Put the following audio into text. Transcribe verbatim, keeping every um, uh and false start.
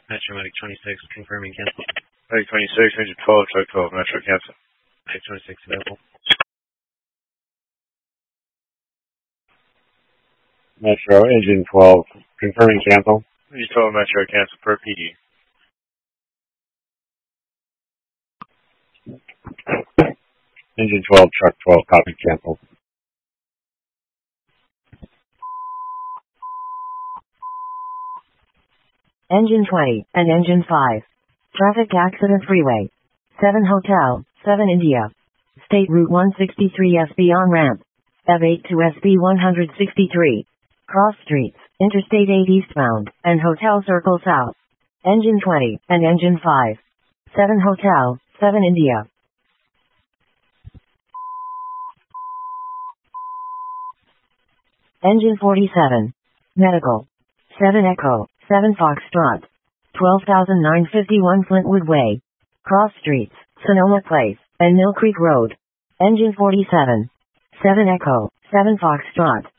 Metro Medic twenty-six, confirming cancel. Medic twenty-six, Engine twelve, Truck twelve, Metro cancel. Medic twenty-six, available. Metro, Engine twelve, confirming cancel. Engine twelve, Metro cancel per P D. Engine twelve, Truck twelve, copy, cancel. Engine twenty, and Engine five. Traffic accident freeway. seven Hotel, seven India. State Route one sixty-three S B on ramp. F eight to S B one sixty-three. Cross streets, Interstate eight eastbound, and Hotel Circle south. Engine twenty, and Engine five. seven Hotel, seven India. Engine forty-seven. Medical. seven Echo, seven Foxtrot. twelve thousand nine hundred fifty-one Flintwood Way. Cross streets, Sonoma Place, and Mill Creek Road. Engine forty-seven. seven Echo, seven Foxtrot.